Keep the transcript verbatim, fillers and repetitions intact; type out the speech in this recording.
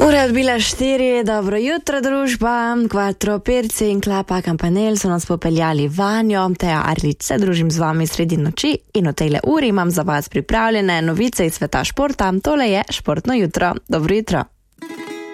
Ura je odbila štiri, dobro jutro družba, Quattro Pirci in Klapa Campanel so nas popeljali vanjo, Teja Arlič se družim z vami sredi noči in v tejle uri imam za vas pripravljene novice iz sveta športa, tole je športno jutro, dobro jutro.